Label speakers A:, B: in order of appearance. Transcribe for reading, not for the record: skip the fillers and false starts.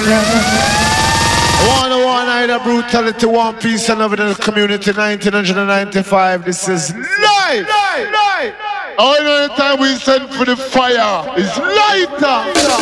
A: One either brutality, one piece, and love in the community. 1995. This is life. All the time we send for the fire is lighter.